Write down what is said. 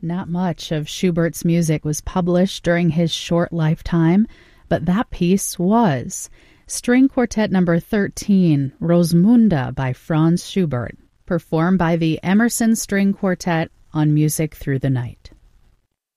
Not much of Schubert's music was published during his short lifetime, but that piece was. String Quartet number 13, Rosmunda by Franz Schubert, performed by the Emerson String Quartet on Music Through the Night.